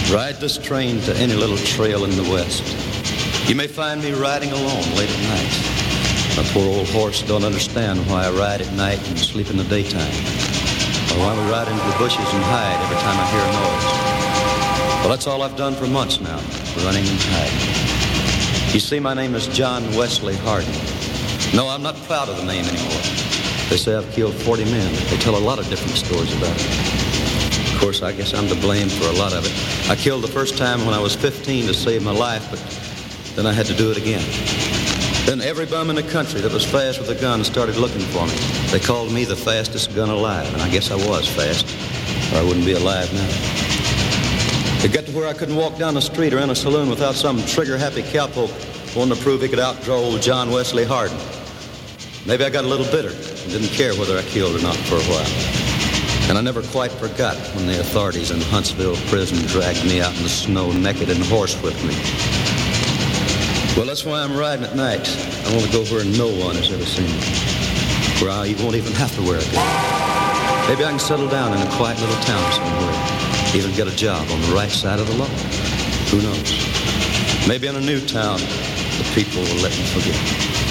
Ride this train to any little trail in the west. You may find me riding alone late at night. My poor old horse don't understand why I ride at night and sleep in the daytime, or why we ride into the bushes and hide every time I hear a noise. Well, that's all I've done for months now, running and hiding. You see, my name is John Wesley Hardin. No, I'm not proud of the name anymore. They say I've killed 40 men. They tell a lot of different stories about it. Of course, I guess I'm to blame for a lot of it. I killed the first time when I was 15 to save my life, but then I had to do it again. Then every bum in the country that was fast with a gun started looking for me. They called me the fastest gun alive, and I guess I was fast, or I wouldn't be alive now. It got to where I couldn't walk down the street or in a saloon without some trigger-happy cowpoke wanting to prove he could outdraw old John Wesley Hardin. Maybe I got a little bitter and didn't care whether I killed or not for a while. And I never quite forgot when the authorities in Huntsville prison dragged me out in the snow naked and horsewhipped me. Well, that's why I'm riding at night. I want to go where no one has ever seen me, where I won't even have to wear a gun. Maybe I can settle down in a quiet little town somewhere, even get a job on the right side of the law. Who knows? Maybe in a new town, the people will let me forget.